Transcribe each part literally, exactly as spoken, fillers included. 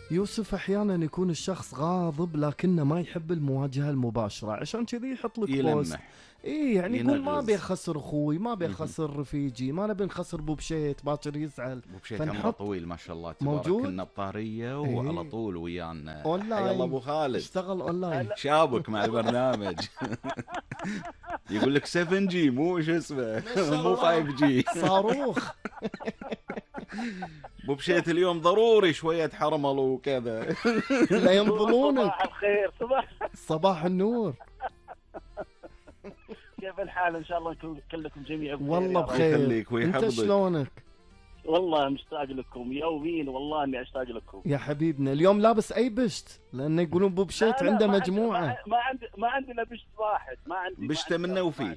يوسف أحيانا يكون الشخص غاضب لكنه ما يحب المواجهة المباشرة، عشان كذي يحط لك بوست. يلمح، إيه يعني يقول ما ينغز. بيخسر أخوي، ما مهم. بيخسر رفيجي، ما نبي نخسر بوبشيت باكر يزعل. ابو بشيت عمره فنحط طويل ما شاء الله تبارك، موجود. النبطاريه إيه. وعلى طول ويانا. حيا أونلاين. الله ابو خالد، اشتغل أونلاين. شابك مع البرنامج. يقول لك سفن جي مو شو اسمه مو فايف جي. صاروخ. ابو بشيت اليوم ضروري شويه حرمل وكذا. لا ينظلونك. صباح الخير. صباح صباح النور. كيف الحال؟ ان شاء الله نكون كلكم جميعا بخير. والله يا رب. بخير. يخليك انت ويحفظك. شلونك؟ والله مشتاق لكم يومين، والله اني اشتاق لكم. يا حبيبنا اليوم لابس اي بشت؟ لانه يقولون ابو بشيت لا لا، عنده ما عندي- مجموعه. ما, ما عندي ما عندنا بشت واحد، ما عندي. بشته منه وفيه.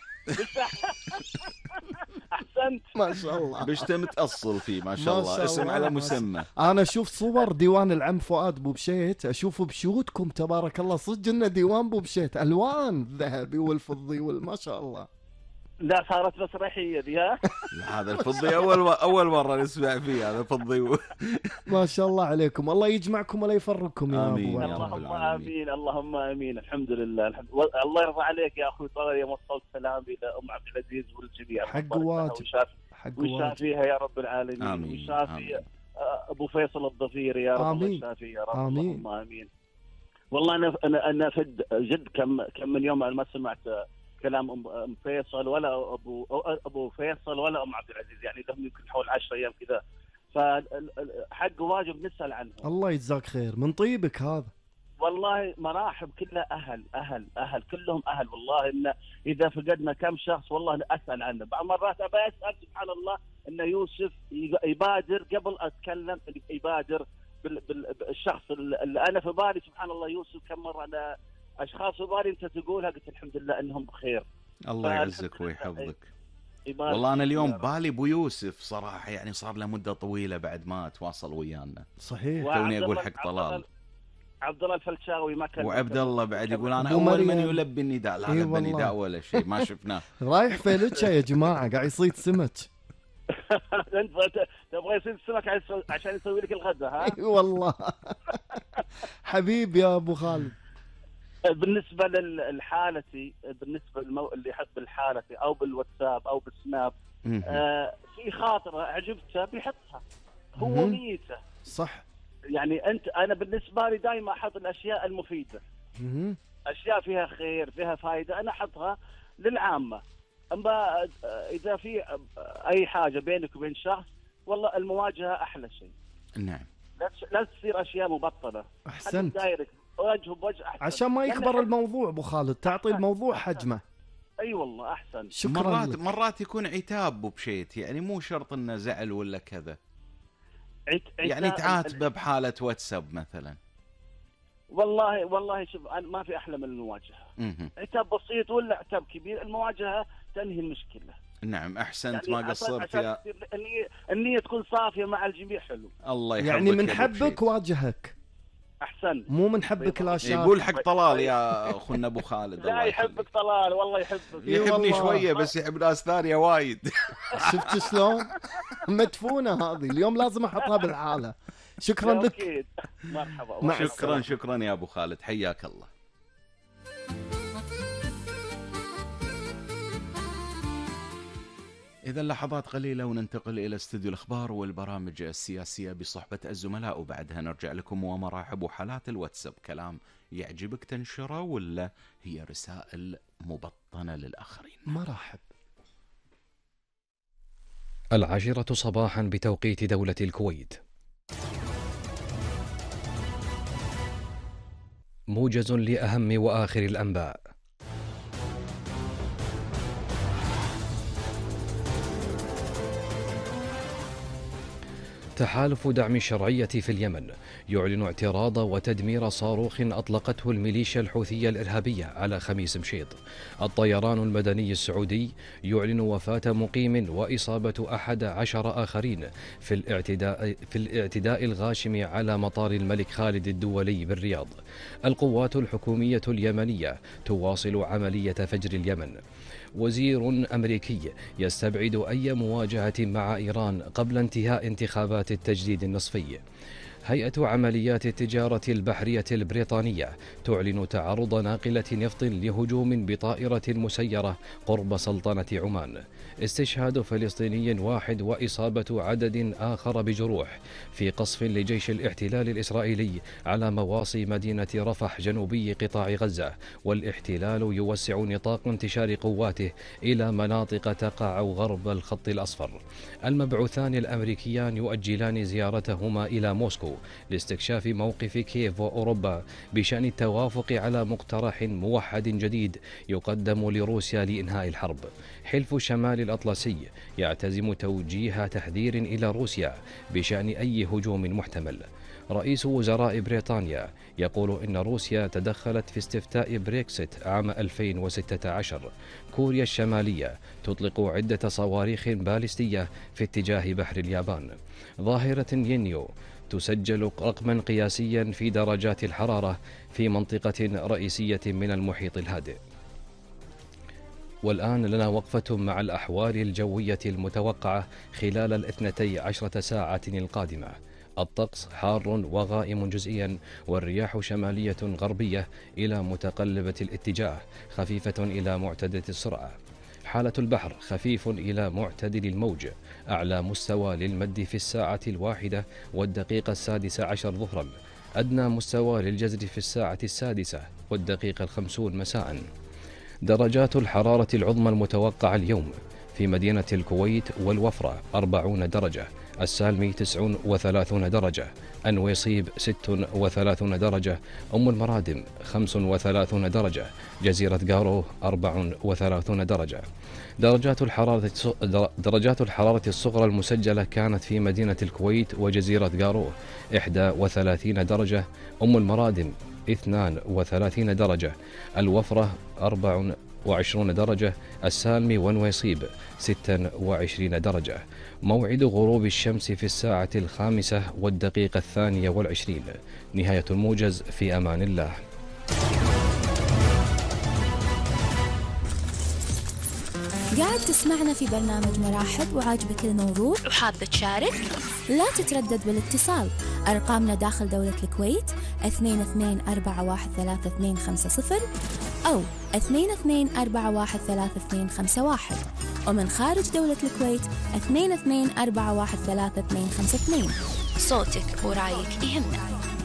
احسنت. ما شاء الله. بشته متأصل فيه ما شاء ما الله، شاء اسم الله. على ما مسمى. انا اشوف صور ديوان العم فؤاد ابو بشيت، اشوف بشوتكم تبارك الله صدق انه ديوان ابو بشيت، الوان الذهبي والفضي والما شاء الله. لا صارت مسرحيه ذي. ها لا، هذا الفضي اول و... اول مره نسمع فيه هذا الفضي. و... ما شاء الله عليكم، الله يجمعكم ولا يفرقكم يا آمين ابو يا رب عبد. اللهم العالمين. امين، اللهم امين. الحمد لله. الحمد... الله يرضى عليك يا اخوي طارق، يوم وصلت سلامي لام عبد العزيز والجميع. حق واجب. وشاف... حق واجب. وشافيها يا رب العالمين. آمين. وشافي آمين. ابو فيصل الضفيري يا رب. آمين. الله يشافيه يا رب. آمين. اللهم امين. والله انا انا انا فد جد كم كم من يوم انا ما سمعت كلام ام أم فيصل ولا ابو ابو فيصل ولا ام عبد العزيز، يعني لهم يمكن حول عشرة ايام كذا، فحق واجب نسال عنهم. الله يجزاك خير من طيبك هذا. والله مراحب كلها اهل اهل اهل كلهم اهل. والله ان اذا فقدنا كم شخص والله اسال عنه. بعض مرات ابى اسال سبحان الله ان يوسف يبادر قبل اتكلم، يبادر بالشخص اللي انا في بالي. سبحان الله يوسف كم مره انا اشخاص في بالي انت تقولها قلت الحمد لله انهم بخير. الله يعزك ويحفظك. يبارك والله انا اليوم يا رب. بالي ابو يوسف صراحه، يعني صار له مده طويله بعد ما تواصل ويانا. صحيح. وعبد توني اقول الله- حق عبد الله- طلال. عبد الله الفلشاوي ما كان. وعبد الله بعد يقول انا أبو اول من مريم. يلبي النداء. لا إي لبى والله. نداء ولا شيء ما شفناه. رايح فيلتشا يا جماعه، قاعد يصيد سمك. انت تبغى يصير السمك عشان يسوي لك الغداء. ها اي والله. حبيب يا ابو خالد. بالنسبه للحالتي، بالنسبه للمو... اللي يحب الحالتي او بالواتساب او بالسناب، مهم. آه في خاطره عجبته بيحطها، هو مهم. نيته. صح. يعني انت انا بالنسبه لي دائما احط الاشياء المفيده، مهم. اشياء فيها خير فيها فائده انا احطها للعامه. اما اذا في اي حاجه بينك وبين شخص والله المواجهه احلى شيء. نعم. لا تس- لا تصير اشياء مبطله. احسنت. دايركت وجه بوجه احسن. عشان ما لأن يكبر أحس- الموضوع ابو خالد، تعطي الموضوع حجمه. اي والله احسن. شكرا مرات لك. مرات يكون عتاب ابو بشيت، يعني مو شرط انه زعل ولا كذا، عت... يعني عتاب- تعاتبه بحاله واتساب مثلا. والله والله شوف أنا ما في احلى من المواجهه. مهم. عتاب بسيط ولا عتاب كبير، المواجهه تنهي المشكله. نعم احسنت، يعني ما قصرت عشان يا تصير النية, النية تكون صافيه مع الجميع. حلو. الله يحفظك. يعني من يا أبو حبك بشيت. واجهك، احسن. مو من حبك لا شاف. يقول حق طلال يا اخونا ابو خالد. لا الله يحبك يخليك. طلال والله يحبك. إي يحبني والله. شويه بس يحب ناس ثانيه وايد. شفت شلون؟ مدفونه هذه، اليوم لازم احطها بالحاله. شكرا لك. أكيد. مرحبا. مع شكرا السلامة. شكرا يا ابو خالد، حياك الله. إذا لحظات قليلة وننتقل إلى استوديو الأخبار والبرامج السياسية بصحبة الزملاء، وبعدها نرجع لكم ومراحب وحالات الواتساب. كلام يعجبك تنشره ولا هي رسائل مبطنة للآخرين؟ مرحب. العاشرة صباحا بتوقيت دولة الكويت. موجز لأهم وآخر الأنباء. تحالف دعم الشرعية في اليمن يعلن اعتراض وتدمير صاروخ أطلقته الميليشيا الحوثية الإرهابية على خميس مشيط. الطيران المدني السعودي يعلن وفاة مقيم وإصابة أحد عشر آخرين في الاعتداء, في الاعتداء الغاشم على مطار الملك خالد الدولي بالرياض. القوات الحكومية اليمنية تواصل عملية فجر اليمن. وزير أمريكي يستبعد أي مواجهة مع إيران قبل انتهاء انتخابات التجديد النصفي. هيئة عمليات التجارة البحرية البريطانية تعلن تعرض ناقلة نفط لهجوم بطائرة مسيرة قرب سلطنة عمان. استشهاد فلسطيني واحد وإصابة عدد آخر بجروح في قصف لجيش الاحتلال الإسرائيلي على مواصي مدينة رفح جنوبي قطاع غزة، والاحتلال يوسع نطاق انتشار قواته إلى مناطق تقع غرب الخط الأصفر. المبعوثان الأمريكيان يؤجلان زيارتهما إلى موسكو لاستكشاف موقف كييف وأوروبا بشأن التوافق على مقترح موحد جديد يقدم لروسيا لإنهاء الحرب. حلف شمال الأطلسي يعتزم توجيه تحذير إلى روسيا بشأن أي هجوم محتمل. رئيس وزراء بريطانيا يقول إن روسيا تدخلت في استفتاء بريكسيت عام ألفين وستة عشر. كوريا الشمالية تطلق عدة صواريخ باليستية في اتجاه بحر اليابان. ظاهرة ينيو تسجل رقما قياسيا في درجات الحرارة في منطقة رئيسية من المحيط الهادئ. والآن لنا وقفة مع الأحوال الجوية المتوقعة خلال الاثنتي عشرة ساعة القادمة. الطقس حار وغائم جزئيا، والرياح شمالية غربية إلى متقلبة الاتجاه خفيفة إلى معتدلة السرعة. حالة البحر خفيف إلى معتدل الموج، أعلى مستوى للمد في الساعة الواحدة والدقيقة السادسة عشر ظهرا، أدنى مستوى للجزر في الساعة السادسة والدقيقة الخمسون مساء. درجات الحرارة العظمى المتوقعة اليوم: في مدينة الكويت والوفرة أربعون درجة، السالمي تسع وثلاثون درجة، أنويصيب ست وثلاثون درجة، أم المرادم خمس وثلاثون درجة، جزيرة قارو أربع وثلاثون درجة. درجات الحرارة درجات الحرارة الصغرى المسجلة كانت في مدينة الكويت وجزيرة قارو إحدى وثلاثين درجة، أم المرادم اثنان وثلاثين درجة، الوفرة أربع وعشرون درجة، السالمي ونويصيب ستة وعشرين درجة. موعد غروب الشمس في الساعة الخامسة والدقيقة الثانية والعشرين. نهاية الموجز، في أمان الله. قاعد تسمعنا في برنامج مراحب وعاجبك الموضوع وحاب تشارك؟ لا تتردد بالاتصال. أرقامنا داخل دولة الكويت اثنين اثنين أربعة واحد ثلاثة اثنين خمسة صفر أو اثنين اثنين أربعة واحد ثلاثة اثنين خمسة واحد، ومن خارج دولة الكويت اثنين اثنين أربعة واحد ثلاثة اثنين خمسة اثنين. صوتك ورأيك يهمنا.